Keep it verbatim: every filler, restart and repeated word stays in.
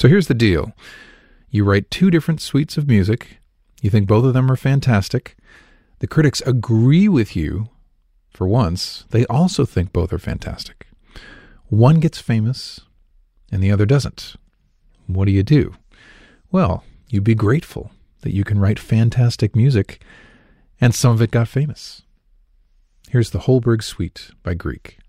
So here's the deal. You write two different suites of music. You think both of them are fantastic. The critics agree with you. For once, they also think both are fantastic. One gets famous and the other doesn't. What do you do? Well, you be grateful that you can write fantastic music and some of it got famous. Here's the Holberg Suite by Grieg.